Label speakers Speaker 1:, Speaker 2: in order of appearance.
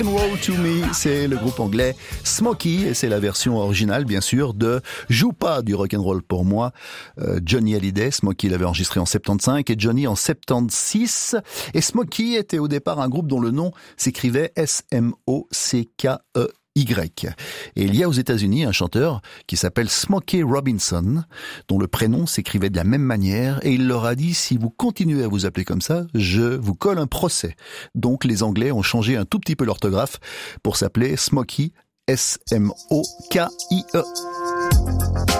Speaker 1: Roll to Me, c'est le groupe anglais Smokey et c'est la version originale bien sûr de Joue pas du rock'n'roll pour moi. Johnny Hallyday, Smokey l'avait enregistré en 75 et Johnny en 76. Et Smokey était au départ un groupe dont le nom s'écrivait S-M-O-C-K-E. Et il y a aux États-Unis un chanteur qui s'appelle Smokey Robinson, dont le prénom s'écrivait de la même manière, et il leur a dit: si vous continuez à vous appeler comme ça, je vous colle un procès. Donc les Anglais ont changé un tout petit peu l'orthographe pour s'appeler Smokey, S-M-O-K-I-E.